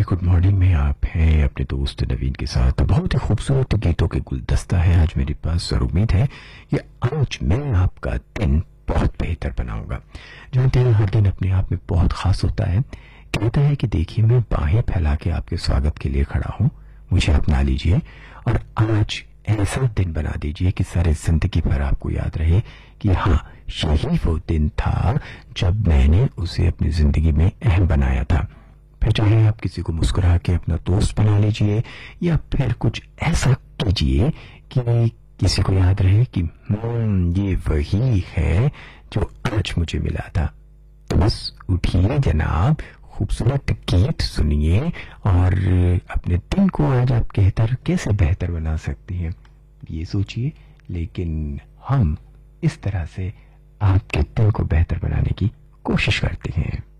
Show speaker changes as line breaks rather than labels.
Good morning में आप हैं अपने दोस्त नवीन के साथ। बहुत ही खूबसूरत गीतों के गुलदस्ता है आज मेरे पास और उम्मीद है कि आज मैं आपका दिन बहुत बेहतर बनाऊंगा। जो दिन हर दिन अपने आप में बहुत खास होता है। कहता है कि देखिए मैं बाहें फैला के आपके स्वागत के लिए खड़ा हूं, मुझे अपना लीजिए और आज ऐसा दिन बना दीजिए कि सारे जिंदगी भर आपको याद रहे कि हाँ, यही वो दिन था जब मैंने उसे अपनी जिंदगी में अहम बनाया था। फिर चाहे आप किसी को मुस्कुरा के अपना दोस्त बना लीजिए या फिर कुछ ऐसा कीजिए कि किसी को याद रहे कि ये वही है जो आज मुझे मिला था। तो बस उठिए जनाब, खूबसूरत गीत सुनिए और अपने दिन को आज आप कैसे बेहतर बना सकती हैं ये सोचिए। लेकिन हम इस तरह से आपके दिन को बेहतर बनाने की कोशिश करते हैं।